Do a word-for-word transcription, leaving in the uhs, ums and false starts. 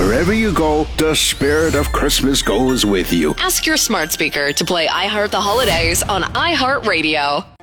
Wherever you go, the spirit of Christmas goes with you. Ask your smart speaker to play I Heart the Holidays on iHeartRadio.